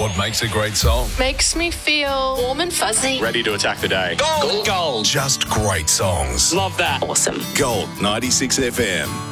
What makes a great song? Makes me feel warm and fuzzy. Ready to attack the day. Gold. Just great songs. Love that. Awesome. Gold 96 FM.